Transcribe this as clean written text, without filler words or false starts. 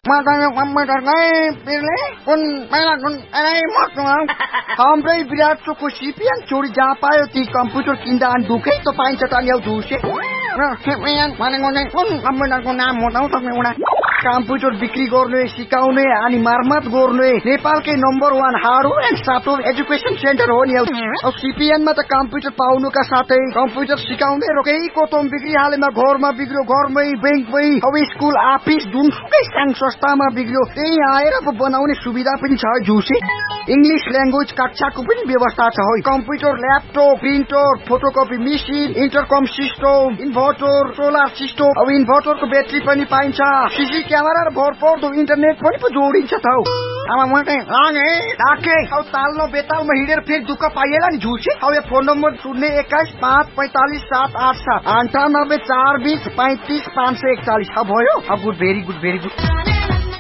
matanya komputer kai pilih kun malah kun mak हाम्रै विराट choco CPN चोरी जहाँ पायो ती कम्प्युटर किन्दा अनि दुखै त पाइन्छ त नि दुसे र सिपिएन भनेको चाहिँ कुन कम्प्युटरको नाम हो त सक्ने एउटा कम्प्युटर बिक्री गर्ने सिकाउने अनि मर्मत गर्ने नेपालकै number 1 hardware and software education centre हो नि अब सिपिएनमा त कम्प्युटर पाउनुका साथै कम्प्युटर सिकाउने र केही कोतम बिक्री हालेमा घरमा बिग्रियो घरमै बैंकमै अब स्कुल अफिस जुनसुकै साङ संस्थामा बिग्रियो त्यही आएर बनाउने सुविधा पनि छ जुसे इंग्लिश ल्याङ्ग्वेज कक्षाको पनि व्यवस्था छ है computer laptop printer photocopy machine इन्टरकम system inverter solar system अब इन्भर्टरको ब्याट्री पनि पाइन्छ सीसी क्यामेरा र भरपर्दो इन्टरनेट पनि जोडिन्छ त अब म चाहिँ लागे राखे अब ताल्नो बेतालमा हिँडेर फेरि दुःख पाइएला नि झुसे अब यो फोन नम्बर 021545787 9842350541 अब भयो अब गुड भेरी गुड